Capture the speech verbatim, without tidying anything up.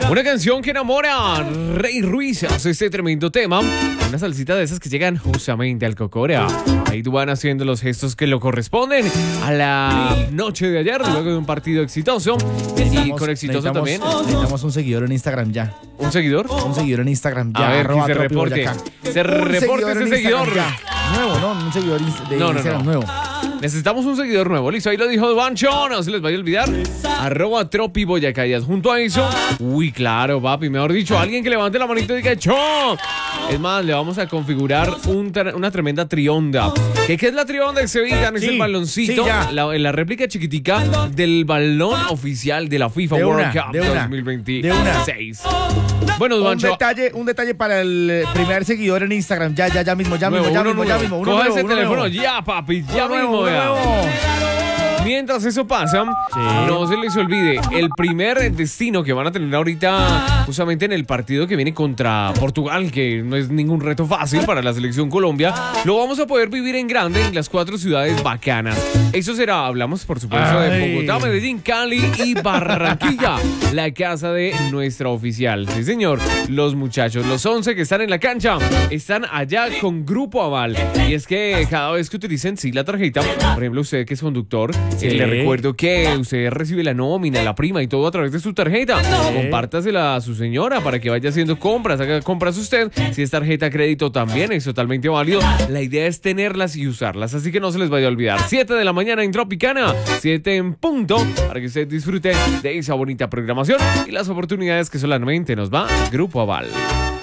Una canción que enamora. Rey Ruiz hace este tremendo tema. Una salsita de esas que llegan justamente al Cocora. Ahí tú van haciendo los gestos que lo corresponden a la noche de ayer, luego de un partido exitoso. Y con exitoso también. Necesitamos un seguidor en Instagram ya. ¿Un seguidor? Un seguidor en Instagram ya. A ver, que se reporte. Se reporte ese seguidor. Nuevo, ¿no? Un seguidor de no, no, Instagram no. nuevo. Necesitamos un seguidor nuevo. Listo, ahí lo dijo Juancho. No se les vaya a olvidar. Arroba Tropi Boyacá. Y junto a eso, uy, claro, papi. Mejor dicho, alguien que levante la manito y diga ¡Chó! Es más, le vamos a configurar un una tremenda trionda. ¿Qué, ¿Qué es la trionda que se ubica? Es sí, el baloncito, sí, la, en la réplica chiquitica del balón oficial de la FIFA de World una, Cup de una, dos mil veintiséis. De una. Bueno, un Juancho. detalle, un detalle para el primer seguidor en Instagram. Ya, ya, ya mismo, ya nuevo, mismo, ya uno mismo, nuevo. ya mismo. Uno Coja nuevo, ese uno teléfono nuevo. ya, papi, ya uno mismo, nuevo, vea. nuevo. Mientras eso pasa, sí. no se les olvide, el primer destino que van a tener ahorita justamente en el partido que viene contra Portugal, que no es ningún reto fácil para la selección Colombia, lo vamos a poder vivir en grande en las cuatro ciudades bacanas. Eso será, hablamos por supuesto Ay. de Bogotá, Medellín, Cali y Barranquilla, la casa de nuestra oficial. Sí, señor, los muchachos, los once que están en la cancha, están allá con Grupo Aval. Y es que cada vez que utilicen sí la tarjeta, por ejemplo, usted que es conductor, Sí. le recuerdo que usted recibe la nómina, la prima y todo a través de su tarjeta. Sí. Compártasela a su señora para que vaya haciendo compras, haga compras usted. Si es tarjeta crédito también es totalmente válido. La idea es tenerlas y usarlas, así que no se les vaya a olvidar. siete de la mañana en Tropicana, siete en punto, para que usted disfrute de esa bonita programación y las oportunidades que solamente nos va Grupo Aval.